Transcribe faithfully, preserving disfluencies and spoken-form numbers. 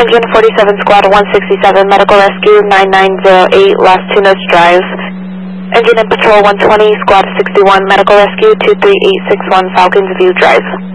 Engine forty-seven Squad one sixty-seven, Medical Rescue nine nine zero eight, Las Tunas Drive. Engine and Patrol one twenty, Squad sixty-one, Medical Rescue two three eight six one, Falcons View Drive.